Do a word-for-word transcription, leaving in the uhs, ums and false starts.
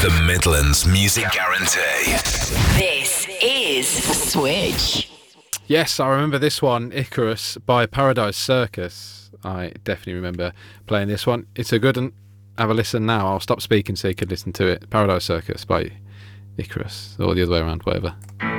The Midlands Music Guarantee. This is Switch. Yes, I remember this one, Icarus by Paradise Circus. I definitely remember playing this one. It's a good one. Have a listen now. I'll stop speaking so you can listen to it. Paradise Circus by Icarus, or the other way around, whatever.